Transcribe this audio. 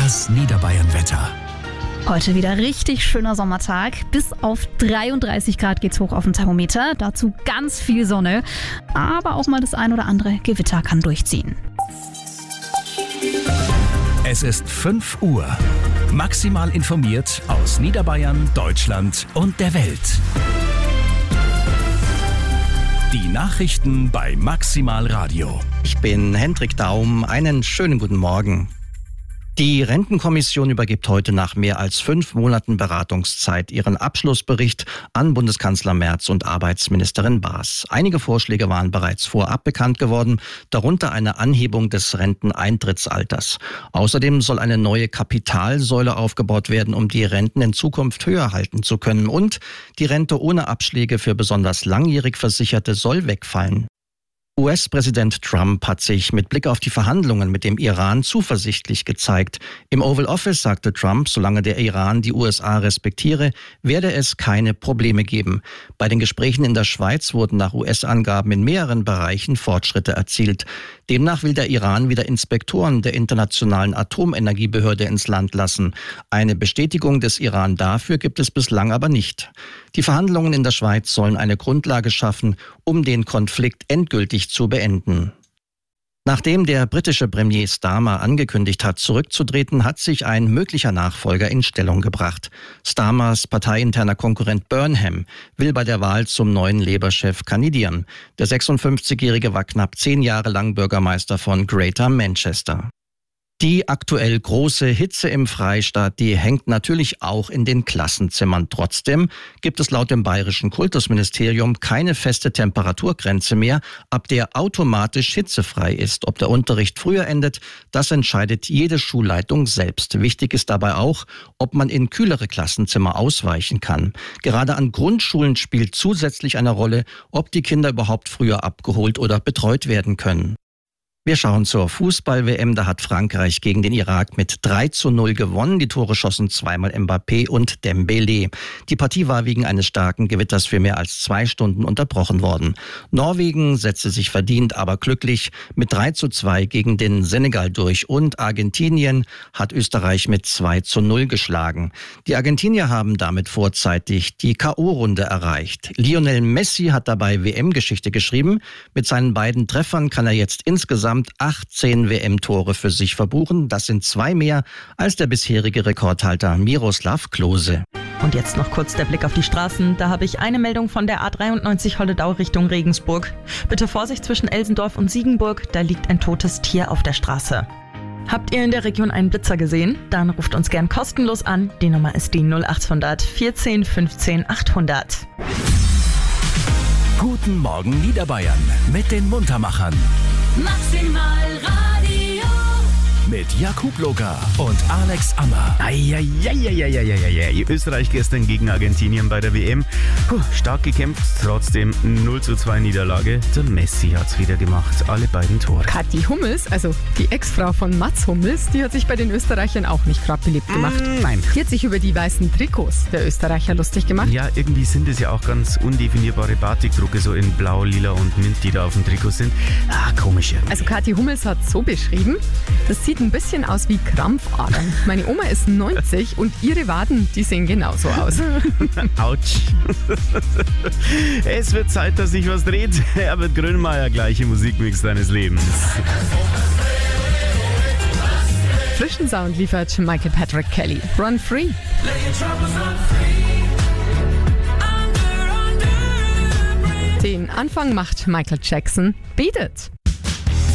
Das Niederbayern-Wetter. Heute wieder richtig schöner Sommertag. Bis auf 33 Grad geht's hoch auf dem Thermometer. Dazu ganz viel Sonne. Aber auch mal das ein oder andere Gewitter kann durchziehen. Es ist 5 Uhr. Maximal informiert aus Niederbayern, Deutschland und der Welt. Die Nachrichten bei Maximal Radio. Ich bin Hendrik Daum. Einen schönen guten Morgen. Die Rentenkommission übergibt heute nach mehr als 5 Monaten Beratungszeit ihren Abschlussbericht an Bundeskanzler Merz und Arbeitsministerin Baas. Einige Vorschläge waren bereits vorab bekannt geworden, darunter eine Anhebung des Renteneintrittsalters. Außerdem soll eine neue Kapitalsäule aufgebaut werden, um die Renten in Zukunft höher halten zu können. Und die Rente ohne Abschläge für besonders langjährig Versicherte soll wegfallen. US-Präsident Trump hat sich mit Blick auf die Verhandlungen mit dem Iran zuversichtlich gezeigt. Im Oval Office sagte Trump, solange der Iran die USA respektiere, werde es keine Probleme geben. Bei den Gesprächen in der Schweiz wurden nach US-Angaben in mehreren Bereichen Fortschritte erzielt. Demnach will der Iran wieder Inspektoren der Internationalen Atomenergiebehörde ins Land lassen. Eine Bestätigung des Iran dafür gibt es bislang aber nicht. Die Verhandlungen in der Schweiz sollen eine Grundlage schaffen, um den Konflikt endgültig zu beenden. Nachdem der britische Premier Starmer angekündigt hat, zurückzutreten, hat sich ein möglicher Nachfolger in Stellung gebracht. Starmers parteiinterner Konkurrent Burnham will bei der Wahl zum neuen Labour-Chef kandidieren. Der 56-Jährige war knapp 10 Jahre lang Bürgermeister von Greater Manchester. Die aktuell große Hitze im Freistaat, die hängt natürlich auch in den Klassenzimmern. Trotzdem gibt es laut dem Bayerischen Kultusministerium keine feste Temperaturgrenze mehr, ab der automatisch hitzefrei ist. Ob der Unterricht früher endet, das entscheidet jede Schulleitung selbst. Wichtig ist dabei auch, ob man in kühlere Klassenzimmer ausweichen kann. Gerade an Grundschulen spielt zusätzlich eine Rolle, ob die Kinder überhaupt früher abgeholt oder betreut werden können. Wir schauen zur Fußball-WM. Da hat Frankreich gegen den Irak mit 3:0 gewonnen. Die Tore schossen zweimal Mbappé und Dembélé. Die Partie war wegen eines starken Gewitters für mehr als 2 Stunden unterbrochen worden. Norwegen setzte sich verdient, aber glücklich mit 3:2 gegen den Senegal durch. Und Argentinien hat Österreich mit 2:0 geschlagen. Die Argentinier haben damit vorzeitig die K.O.-Runde erreicht. Lionel Messi hat dabei WM-Geschichte geschrieben. Mit seinen beiden Treffern kann er jetzt insgesamt 18 WM-Tore für sich verbuchen. Das sind 2 mehr als der bisherige Rekordhalter Miroslav Klose. Und jetzt noch kurz der Blick auf die Straßen. Da habe ich eine Meldung von der A93 Holledau Richtung Regensburg. Bitte Vorsicht zwischen Elsendorf und Siegenburg, da liegt ein totes Tier auf der Straße. Habt ihr in der Region einen Blitzer gesehen? Dann ruft uns gern kostenlos an. Die Nummer ist die 0800 14 15 800. Guten Morgen Niederbayern mit den Muntermachern. Maximal Radio. Mit Jakub Loga und Alex Ammer. Österreich gestern gegen Argentinien bei der WM. Stark gekämpft, trotzdem 0:2 Niederlage. Der Messi hat's wieder gemacht, alle beiden Tore. Kathi Hummels, also die Ex-Frau von Mats Hummels, die hat sich bei den Österreichern auch nicht gerade beliebt gemacht. Nein. Die hat sich über die weißen Trikots der Österreicher lustig gemacht. Ja, irgendwie sind es ja auch ganz undefinierbare Batikdrucke, so in Blau, Lila und Mint, die da auf dem Trikot sind. Komisch irgendwie. Also Kathi Hummels hat so beschrieben, das sieht ein bisschen aus wie Krampfadern. Meine Oma ist 90 und ihre Waden, die sehen genauso aus. Autsch. Es wird Zeit, dass sich was dreht. Herbert Grönemeyer, gleiche Musikmix deines Lebens. Frischen Sound liefert Michael Patrick Kelly. Run Free. Den Anfang macht Michael Jackson. Beat It.